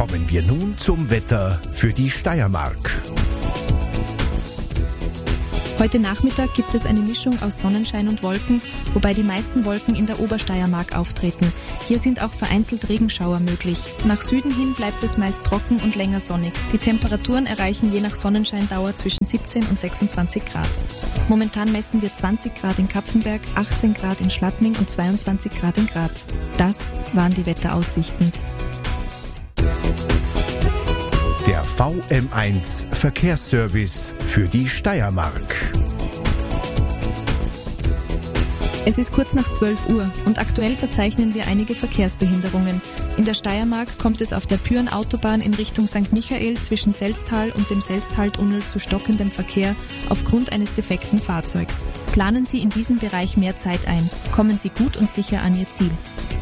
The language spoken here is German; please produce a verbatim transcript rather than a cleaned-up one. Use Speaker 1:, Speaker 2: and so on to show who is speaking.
Speaker 1: Kommen wir nun zum Wetter für die Steiermark.
Speaker 2: Heute Nachmittag gibt es eine Mischung aus Sonnenschein und Wolken, wobei die meisten Wolken in der Obersteiermark auftreten. Hier sind auch vereinzelt Regenschauer möglich. Nach Süden hin bleibt es meist trocken und länger sonnig. Die Temperaturen erreichen je nach Sonnenscheindauer zwischen siebzehn und sechsundzwanzig Grad. Momentan messen wir zwanzig Grad in Kapfenberg, achtzehn Grad in Schladming und zweiundzwanzig Grad in Graz. Das waren die Wetteraussichten.
Speaker 1: Der V M eins Verkehrsservice für die Steiermark.
Speaker 2: Es ist kurz nach zwölf Uhr und aktuell verzeichnen wir einige Verkehrsbehinderungen. In der Steiermark kommt es auf der Pyhrn-Autobahn in Richtung Sankt Michael zwischen Selztal und dem Selztal-Tunnel zu stockendem Verkehr aufgrund eines defekten Fahrzeugs. Planen Sie in diesem Bereich mehr Zeit ein. Kommen Sie gut und sicher an Ihr Ziel.